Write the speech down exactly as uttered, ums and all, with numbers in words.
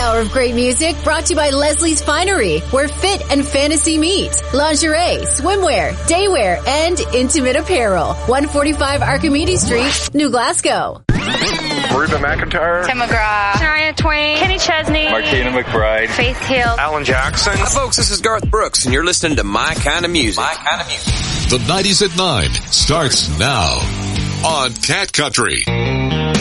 hour of great music brought to you by Leslie's Finery, where fit and fantasy meet. Lingerie, swimwear, daywear, and intimate apparel. one forty-five Archimedes Street, New Glasgow. Reba McEntire, Tim McGraw, Shania Twain, Kenny Chesney, Martina McBride, Faith Hill, Alan Jackson. Hi folks, this is Garth Brooks and you're listening to My Kind of Music. My Kind of Music. The nineties at nine starts now on Cat Country.